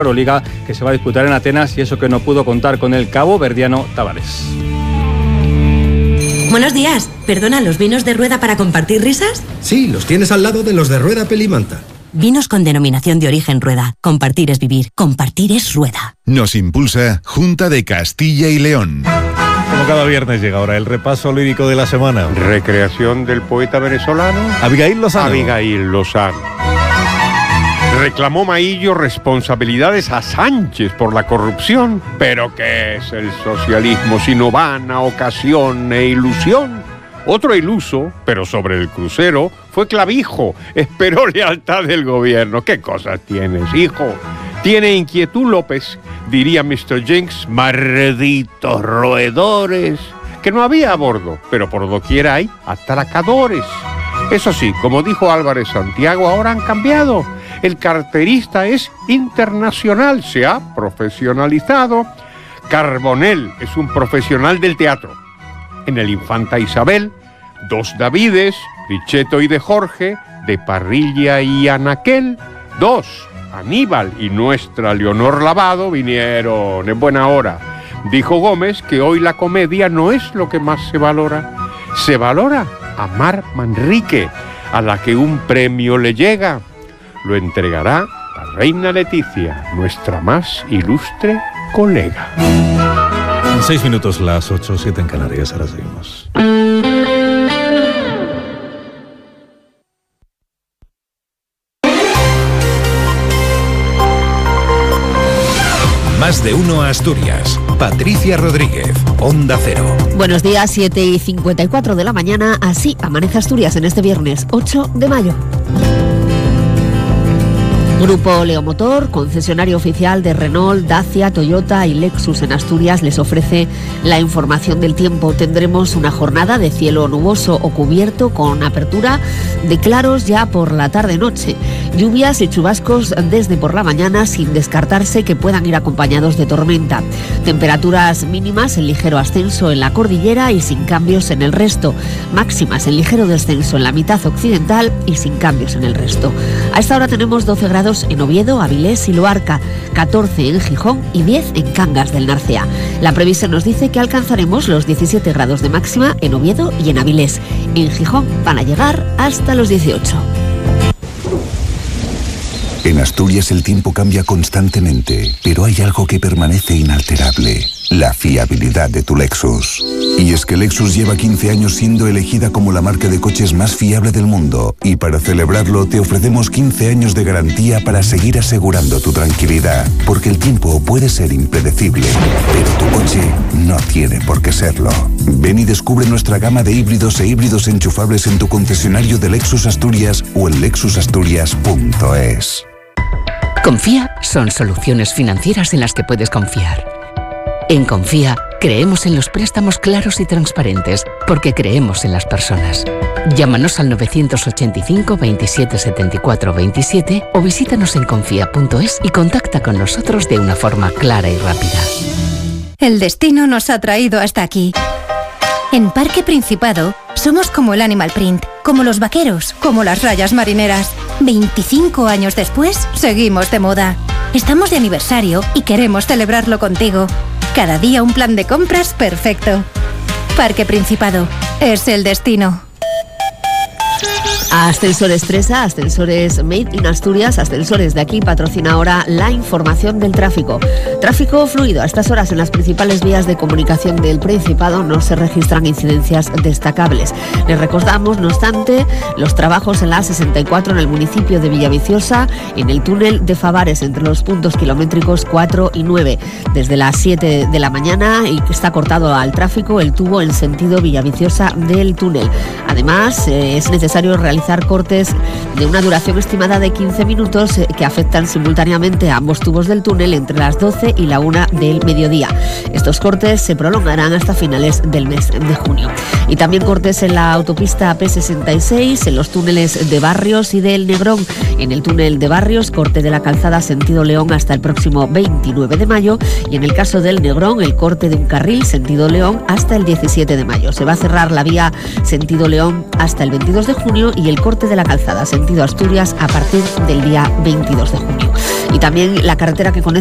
Euroliga que se va a disputar en Atenas, y eso que no pudo contar con el caboverdiano Tavares. Buenos días. Perdona, ¿los vinos de Rueda para compartir risas? Sí, los tienes al lado de los de Rueda Pelimanta. Vinos con denominación de origen Rueda. Compartir es vivir. Compartir es Rueda. Nos impulsa Junta de Castilla y León. Como cada viernes llega ahora el repaso lírico de la semana. Recreación del poeta venezolano Abigail Lozano. Reclamó Maillo responsabilidades a Sánchez por la corrupción. ¿Pero qué es el socialismo sino vana ocasión e ilusión? Otro iluso, pero sobre el crucero, fue Clavijo. Esperó lealtad del gobierno. ¿Qué cosas tienes, hijo? Tiene inquietud López, diría Mr. Jenks, malditos roedores, que no había a bordo, pero por doquier hay atracadores. Eso sí, como dijo Álvarez Santiago, ahora han cambiado. El carterista es internacional, se ha profesionalizado. Carbonell es un profesional del teatro. En el Infanta Isabel, 2 Davides, Richetto y de Jorge, de Parrilla y Anaquel, 2 Aníbal y nuestra Leonor Lavado vinieron en buena hora. Dijo Gómez que hoy la comedia no es lo que más se valora. Se valora a Mar Manrique, a la que un premio le llega. Lo entregará la reina Leticia, nuestra más ilustre colega. En 6 minutos, las 8:07 en Canarias. Ahora seguimos. Más de uno Asturias. Patricia Rodríguez, Onda Cero. Buenos días, 7:54 de la mañana. Así amanece Asturias en este viernes 8 de mayo. Grupo Leomotor, concesionario oficial de Renault, Dacia, Toyota y Lexus en Asturias, les ofrece la información del tiempo. Tendremos una jornada de cielo nuboso o cubierto con apertura de claros ya por la tarde-noche. Lluvias y chubascos desde por la mañana, sin descartarse que puedan ir acompañados de tormenta. Temperaturas mínimas en ligero ascenso en la cordillera y sin cambios en el resto. Máximas en ligero descenso en la mitad occidental y sin cambios en el resto. A esta hora tenemos 12 grados en Oviedo, Avilés y Luarca, 14 en Gijón y 10 en Cangas del Narcea. La previsión nos dice que alcanzaremos los 17 grados de máxima en Oviedo y en Avilés. En Gijón van a llegar hasta los 18. En Asturias el tiempo cambia constantemente, pero hay algo que permanece inalterable: la fiabilidad de tu Lexus. Y es que Lexus lleva 15 años siendo elegida como la marca de coches más fiable del mundo, y para celebrarlo te ofrecemos 15 años de garantía para seguir asegurando tu tranquilidad, porque el tiempo puede ser impredecible, pero tu coche no tiene por qué serlo. Ven y descubre nuestra gama de híbridos e híbridos enchufables en tu concesionario de Lexus Asturias o en lexusasturias.es. Confía son soluciones financieras en las que puedes confiar. En Confía creemos en los préstamos claros y transparentes porque creemos en las personas. Llámanos al 985 27 74 27 o visítanos en confía.es y contacta con nosotros de una forma clara y rápida. El destino nos ha traído hasta aquí. En Parque Principado somos como el Animal Print, como los vaqueros, como las rayas marineras. 25 años después, seguimos de moda. Estamos de aniversario y queremos celebrarlo contigo. Cada día un plan de compras perfecto. Parque Principado, es el destino. Ascensores Tresa, Ascensores Made in Asturias, Ascensores de aquí patrocina ahora la información del tráfico. Tráfico fluido. A estas horas en las principales vías de comunicación del Principado no se registran incidencias destacables. Les recordamos, no obstante, los trabajos en la A64 en el municipio de Villaviciosa, en el túnel de Favares entre los puntos kilométricos 4 y 9. Desde las 7 de la mañana y está cortado al tráfico el tubo en sentido Villaviciosa del túnel. Además, es necesario realizar cortes de una duración estimada de 15 minutos que afectan simultáneamente a ambos tubos del túnel entre las 12 y la 1 del mediodía. Estos cortes se prolongarán hasta finales del mes de junio. Y también cortes en la autopista P66, en los túneles de Barrios y del Negrón. En el túnel de Barrios, corte de la calzada sentido León hasta el próximo 29 de mayo y en el caso del Negrón, el corte de un carril sentido León hasta el 17 de mayo. Se va a cerrar la vía sentido León hasta el 22 de junio y el corte de la calzada sentido Asturias a partir del día 22 de junio. Y también la carretera que conecta